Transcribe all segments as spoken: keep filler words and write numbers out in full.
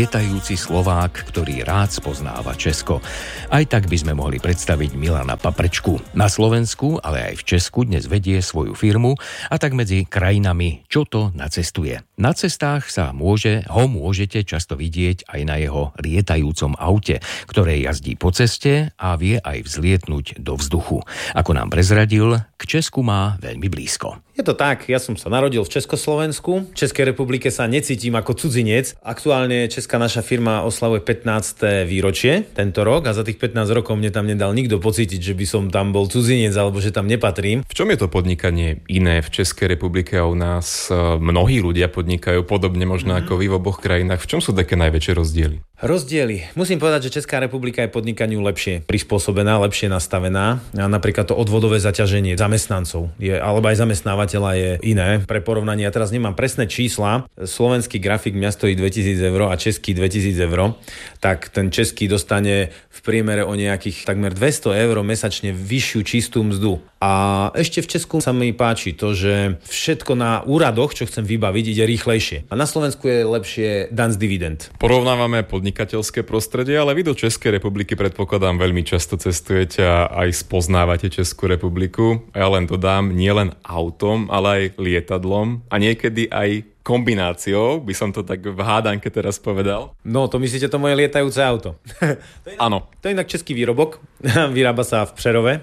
Lietajúci Slovák, ktorý rád spoznáva Česko. Aj tak by sme mohli predstaviť Milana Paprečku. Na Slovensku, ale aj v Česku dnes vedie svoju firmu a tak medzi krajinami čo to nacestuje. Na cestách sa môže, ho môžete často vidieť aj na jeho lietajúcom aute, ktoré jazdí po ceste a vie aj vzlietnúť do vzduchu. Ako nám prezradil, k Česku má veľmi blízko. Je to tak, ja som sa narodil v Československu. V Českej republike sa necítim ako cudzinec. Aktuálne česká naša firma oslavuje pätnáste výročie tento rok a za tých pätnásť rokov mne tam nedal nikto pocítiť, že by som tam bol cudzinec alebo že tam nepatrím. V čom je to podnikanie iné v Českej republike a u nás mnohí ľudia podnikajú podobne možno mm-hmm. ako vy v oboch krajinách? V čom sú také najväčšie rozdiely? Rozdiely. Musím povedať, že Česká republika je podnikaniu lepšie prispôsobená, lepšie nastavená. A napríklad to odvodové zaťaženie zamestnancov je, alebo aj zamestnávateľa je iné. Pre porovnanie, ja teraz nemám presné čísla, slovenský grafik mňa stojí dvetisíc eur a český dvetisíc eur, tak ten český dostane v priemere o nejakých takmer dvesto eur mesačne vyššiu čistú mzdu. A ešte v Česku sa mi páči to, že všetko na úradoch, čo chcem vybaviť, ide rýchlejšie. A na Slovensku je lepšie daň z dividend. Porovnávame podnikateľské prostredie, ale vy do Českej republiky predpokladám veľmi často cestujete a aj spoznávate Českú republiku. Ja len dodám, nie len autom, ale aj lietadlom a niekedy aj kombináciou, by som to tak v hádanke teraz povedal. No, to myslíte to moje lietajúce auto? Áno. To je inak český výrobok, vyrába sa v Přerove.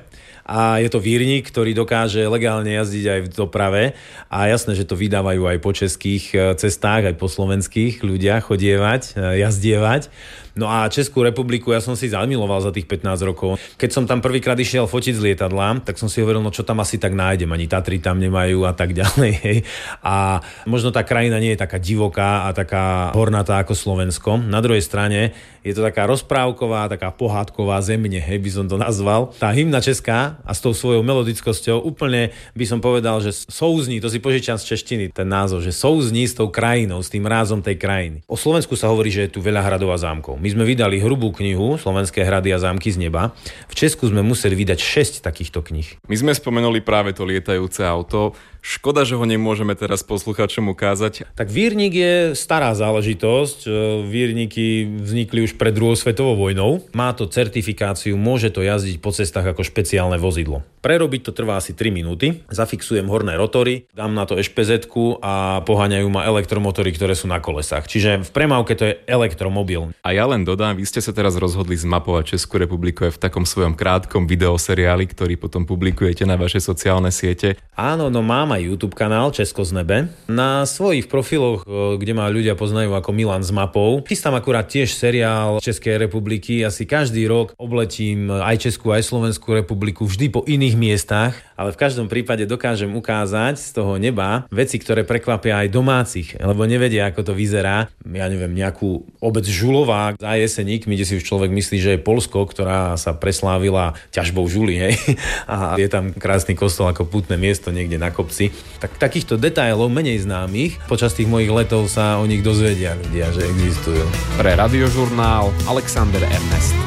A je to výrnik, ktorý dokáže legálne jazdiť aj v doprave a jasné, že to vydávajú aj po českých cestách, aj po slovenských ľudia chodievať, jazdievať. No a Českú republiku ja som si zamiloval za tých pätnásť rokov. Keď som tam prvýkrát išiel fotiť z lietadla, tak som si hovoril, no čo tam asi tak nájdem, ani Tatry tam nemajú a tak ďalej. Hej. A možno tá krajina nie je taká divoká a taká hornatá ako Slovensko. Na druhej strane je to taká rozprávková, taká pohádková zemne, hej, by som to nazval. Tá hymna česká a s tou svojou melodickosťou úplne by som povedal, že souzní, to si požičam z češtiny, ten názov, že souzní s tou krajinou, s tým rázom tej krajiny. O Slovensku sa hovorí, že je tu veľa hradov a zámkov. My sme vydali hrubú knihu Slovenské hrady a zámky z neba. V Česku sme museli vydať šesť takýchto kníh. My sme spomenuli práve to lietajúce auto. Škoda, že ho nemôžeme teraz posluchačom ukázať. Tak Vírnik je stará záležitosť. Vírniky vznikli už pred druhou svetovou vojnou. Má to certifikáciu, môže to jazdiť po cestách ako špeciálne vozidlo. Prerobiť to trvá asi tri minúty. Zafixujem horné rotory, dám na to ešpezetku a poháňajú ma elektromotory, ktoré sú na kolesách. Čiže v premávke to je elektromobil. A ja len dodám, vy ste sa teraz rozhodli zmapovať Českú republiku aj v takom svojom krátkom videoseriáli, ktorý potom publikujete na vaše sociálne siete. Áno, no mám aj YouTube kanál Česko z nebe. Na svojich profiloch, kde ma ľudia poznajú ako Milan s mapou, chystám akurát tiež seriál Českej republiky. Asi každý rok obletím aj Českú, aj Slovenskú republiku, vždy po iných miestach, ale v každom prípade dokážem ukázať z toho neba veci, ktoré prekvapia aj domácich, lebo nevedia, ako to vyzerá. Ja neviem, nejakú obec Žulová za Jeseníkmi, kde si už človek myslí, že je Poľsko, ktorá sa preslávila ťažbou žuly, hej. A je tam krásny kostol ako putné miesto niekde na kopci. Tak takýchto detailov menej známych počas tých mojich letov sa o nich dozvedia ľudia, že existujú. Pre Radiožurnál Alexander Ernest.